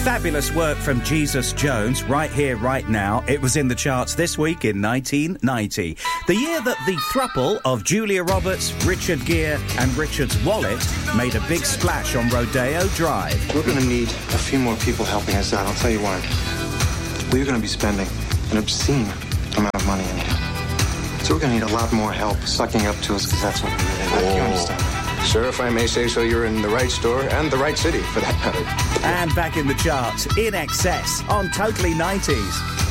Fabulous work from Jesus Jones, Right Here, Right Now. It was in the charts this week in 1990. The year that the throuple of Julia Roberts, Richard Gere and Richard's wallet made a big splash on Rodeo Drive. We're going to need a few more people helping us out. I'll tell you why. We're going to be spending an obscene amount of money in here. So we're going to need a lot more help sucking up to us because that's what we really like. You understand? Sir, if I may say so, you're in the right store and the right city, for that matter. And back in the charts, In Excess on Totally 90s.